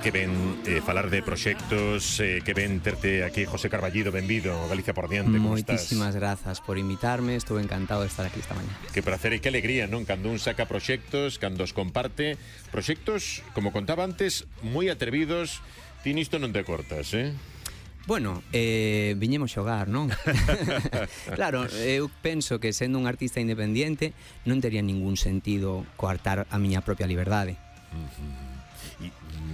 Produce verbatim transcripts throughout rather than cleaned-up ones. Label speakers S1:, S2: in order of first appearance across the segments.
S1: Que ben eh, falar de proxectos, eh, que ben terte aquí, José Carballido, benvido, Galicia por diante, como
S2: Moitísimas
S1: estás?
S2: grazas por invitarme, estou encantado de estar aquí esta mañá.
S1: Que placer e que alegría, non? Cando un saca proxectos, cando os comparte, proxectos, como contaba antes, moi atrevidos, ti nisto non te cortas, eh?
S2: Bueno, eh, viñemos xogar, non? Claro, eu penso que sendo un artista independiente non tería ningún sentido coartar a miña propia liberdade.
S1: Uh-huh. E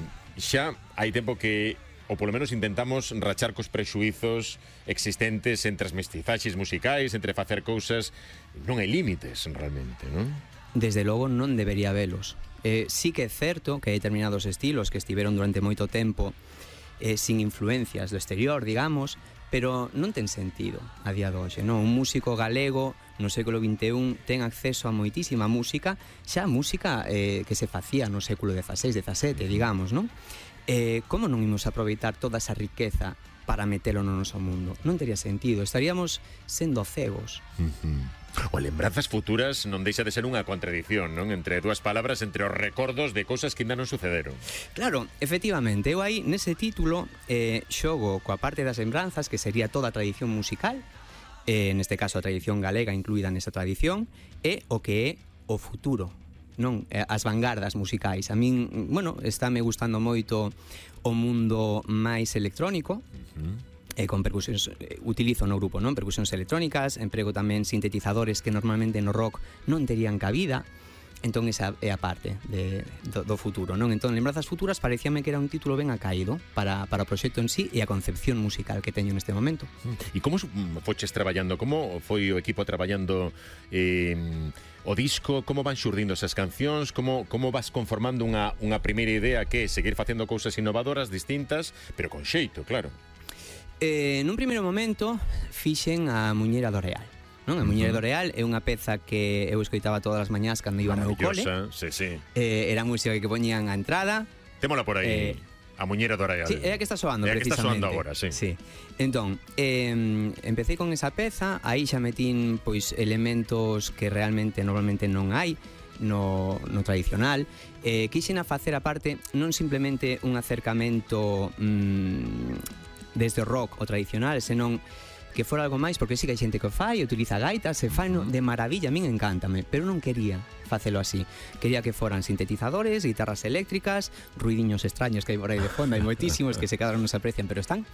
S1: xa hai tempo que, ou polo menos intentamos rachar cos prexuizos existentes entre as mestizaxes musicais, entre facer cousas. Non hai límites, realmente, non?
S2: Desde logo non debería velos. Eh, sí que é certo que hai determinados estilos que estiveron durante moito tempo eh, sin influencias do exterior, digamos, pero non ten sentido a día de hoxe, non? Un músico galego no século vinte e un ten acceso a moitísima música, xa música eh, que se facía no século dieciséis, dezasete, digamos, non? Eh, como non imos aproveitar toda esa riqueza para metelo no noso mundo? Non tería sentido, estaríamos sendo cegos.
S1: Uh-huh. O lembranzas futuras non deixa de ser unha contradición, non? Entre dúas palabras, entre os recordos de cousas que ainda non sucederon.
S2: Claro, efectivamente, eu aí nese título eh, xogo coa parte das lembranzas, que sería toda a tradición musical, eh, neste caso a tradición galega incluída nesa tradición, e o que é o futuro, non? As vanguardas musicais. A min, bueno, estáme gustando moito o mundo máis electrónico, uh-huh. eh, con percusións, eh, utilizo no grupo, non? Percusións electrónicas, emprego tamén sintetizadores que normalmente no rock non terían cabida. Entón esa é a parte de, do, do futuro, non? Entón, Lembranzas Futuras parecíame que era un título ben acaído para, para o proxecto en sí e a concepción musical que teño neste momento.
S1: E como foches traballando? Como foi o equipo traballando eh, o disco? Como van xurdindo esas cancións? Como, como vas conformando unha, unha primeira idea que é seguir facendo cousas innovadoras, distintas, pero con xeito, claro?
S2: Eh, nun primeiro momento fixen a Muñeira do Real, non? A Muñeira do Real é unha peza que eu escoitaba todas as mañás cando iba ao meu cole.
S1: Sí, sí.
S2: Eh, era música que poñían a entrada.
S1: Témola por aí, eh, a Muñeira do Real.
S2: Sí, é a que está soando,
S1: é
S2: precisamente. É a que está
S1: soando agora, sí.
S2: Sí. Entón, eh, empecé con esa peza, aí xa metín pois elementos que realmente normalmente non hai no, no tradicional. Eh, quixen a facer a parte non simplemente un acercamento mmm, desde o rock o tradicional, senón que fora algo máis, porque sí que hai xente que o fai, utiliza gaitas, se fai no, de maravilla, a min encántame, pero non quería facelo así. Quería que foran sintetizadores, guitarras eléctricas, ruidiños extraños que hai por aí de fondo, hai moitísimos que se cada non se aprecian, pero están.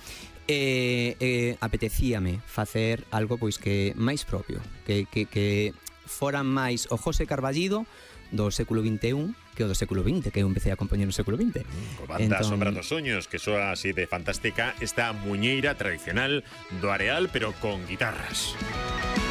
S2: E eh, apetecíame facer algo pois que máis propio, que, que, que foran máis o José Carballido do século vinte e un que o do século vinte, que eu empecé a compoñer no século vinte.
S1: Co banda entón... Sombra dos Soños, que soa así de fantástica esta muñeira tradicional do Areal, pero con guitarras.